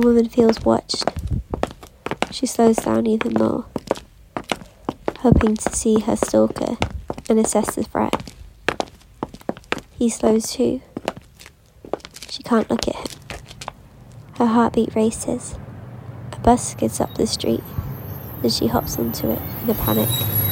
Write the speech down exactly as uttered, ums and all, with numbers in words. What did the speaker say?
woman feels watched. She slows down even more, hoping to see her stalker and assess the threat. He slows too. She can't look at him. Her heartbeat races. A bus skids up the street, and she hops onto it in a panic.